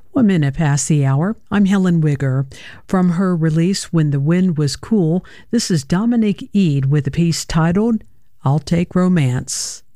1 minute past the hour. I'm Helen Wigger. From her release, When the Wind Was Cool, this is Dominique Eade with a piece titled, I'll Take Romance.